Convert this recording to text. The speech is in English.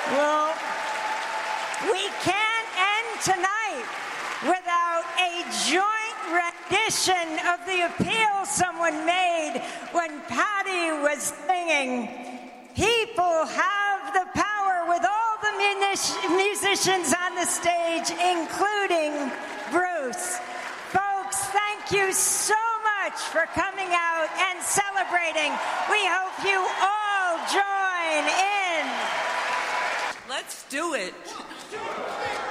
Well, we can't end tonight without a joint rendition of the appeal someone made when Patty was singing. People have the power, with all the musicians on the stage, including Bruce. Folks, thank you so much for coming out and celebrating. We hope you all join in. Let's do it.